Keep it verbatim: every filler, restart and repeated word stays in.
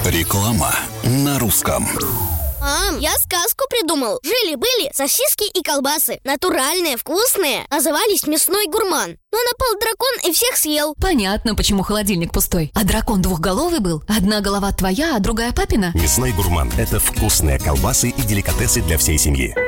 Реклама на русском. Мам, я сказку придумал. Жили-были сосиски и колбасы. Натуральные, вкусные. Назывались «Мясной гурман». Но напал дракон и всех съел. Понятно, почему холодильник пустой. А дракон двухголовый был? Одна голова твоя, а другая папина? «Мясной гурман» — это вкусные колбасы и деликатесы для всей семьи.